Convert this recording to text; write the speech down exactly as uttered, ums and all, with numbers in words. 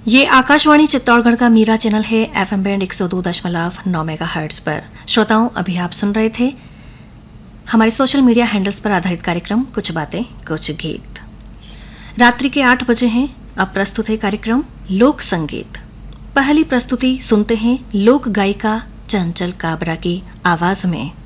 ये आकाशवाणी चित्तौड़गढ़ का मीरा चैनल है। एफएम बैंड एक सौ दो दशमलव नौ मेगाहर्ट्ज पर। श्रोताओं, अभी आप सुन रहे थे हमारे सोशल मीडिया हैंडल्स पर आधारित कार्यक्रम कुछ बातें कुछ गीत। रात्रि के आठ बजे हैं। अब प्रस्तुत है कार्यक्रम लोक संगीत। पहली प्रस्तुति सुनते हैं लोक गायिका चंचल काबरा की आवाज में।